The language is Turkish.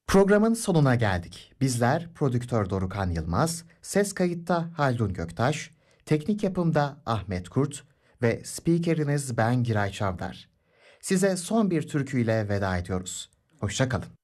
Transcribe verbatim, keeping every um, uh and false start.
Programın sonuna geldik. Bizler prodüktör Dorukan Yılmaz, ses kayıtta Haldun Göktaş, teknik yapımda Ahmet Kurt ve spikeriniz ben Giray Çavdar. Size son bir türküyle veda ediyoruz. Hoşça kalın.